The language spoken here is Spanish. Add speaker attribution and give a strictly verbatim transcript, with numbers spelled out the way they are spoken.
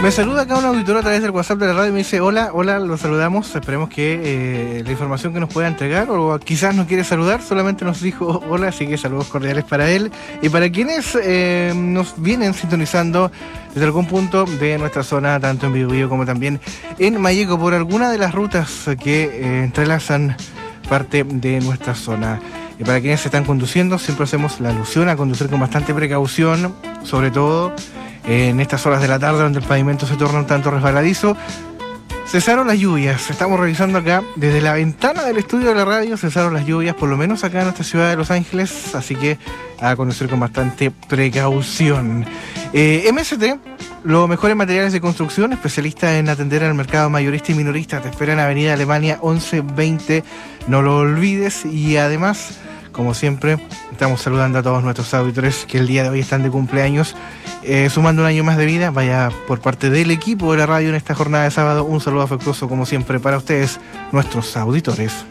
Speaker 1: Me saluda acá un auditor a través del WhatsApp de la radio y me dice: hola, hola, lo saludamos, esperemos que eh, la información que nos pueda entregar, o quizás no quiere saludar, solamente nos dijo hola, así que saludos cordiales para él. Y para quienes eh, nos vienen sintonizando desde algún punto de nuestra zona, tanto en Biobío como también en Malleco, por alguna de las rutas que eh, entrelazan parte de nuestra zona. Y para quienes se están conduciendo, siempre hacemos la alusión a conducir con bastante precaución, sobre todo en estas horas de la tarde donde el pavimento se torna un tanto resbaladizo. Cesaron las lluvias, estamos revisando acá desde la ventana del estudio de la radio, cesaron las lluvias, por lo menos acá en nuestra ciudad de Los Ángeles, así que a conducir con bastante precaución. Eh, M S T, los mejores materiales de construcción, especialista en atender al mercado mayorista y minorista, te espera en Avenida Alemania once veinte, no lo olvides. Y además, como siempre, estamos saludando a todos nuestros auditores que el día de hoy están de cumpleaños, eh, sumando un año más de vida. Vaya, por parte del equipo de la radio en esta jornada de sábado, un saludo afectuoso como siempre para ustedes, nuestros auditores.